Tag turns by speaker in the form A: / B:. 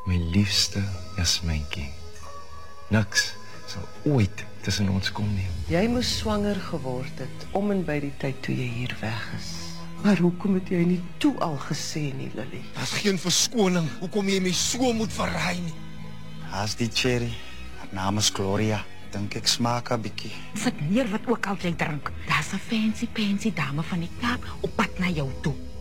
A: My liefste Jasmijntjie. Niks sal ooit tussen ons kom nie.
B: Jy moes swanger geword het om en by die tyd toe jy hier weg is. Maar hoekom het jy nie toe al gesê nie, Lily?
C: Daar's geen verskoning. Hoekom jy my so moet verraai nie?
D: Haas die cherry. Haar naam is Gloria. Dink ek smaak 'n bietjie.
E: Sit neer wat ook al jy drink. Daar's 'n fancy dame van die Kaap op pad na jou toe.